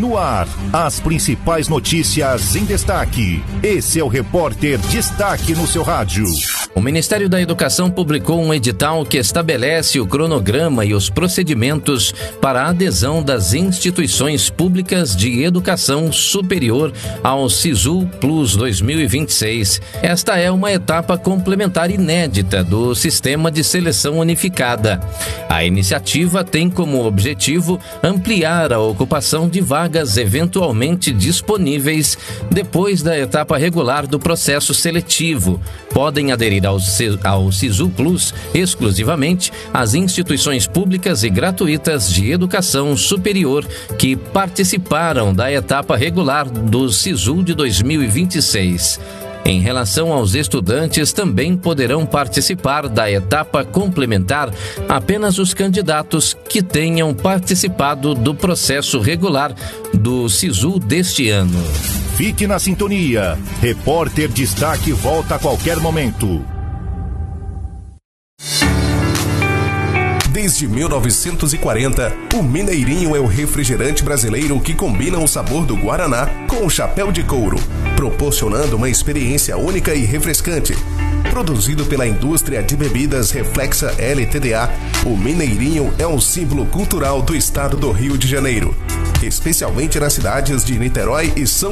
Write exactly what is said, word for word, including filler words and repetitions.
No ar, as principais notícias em destaque. Esse é o Repórter Destaque no seu rádio. O Ministério da Educação publicou um edital que estabelece o cronograma e os procedimentos para a adesão das instituições públicas de educação superior ao SISU Plus dois mil e vinte e seis. Esta é uma etapa complementar inédita do Sistema de Seleção Unificada. A iniciativa tem como objetivo ampliar a ocupação de vagas eventualmente disponíveis depois da etapa regular do processo seletivo. Podem aderir ao, ao SISU Plus exclusivamente as instituições públicas e gratuitas de educação superior que participaram da etapa regular do SISU de dois mil e vinte e seis. Em relação aos estudantes, também poderão participar da etapa complementar apenas os candidatos que tenham participado do processo regular do SISU deste ano. Fique na sintonia. Repórter Destaque volta a qualquer momento. Desde mil novecentos e quarenta, o Mineirinho é o refrigerante brasileiro que combina o sabor do Guaraná com o chapéu de couro, proporcionando uma experiência única e refrescante. Produzido pela indústria de bebidas Reflexa L T D A, o Mineirinho é um símbolo cultural do estado do Rio de Janeiro, especialmente nas cidades de Niterói e São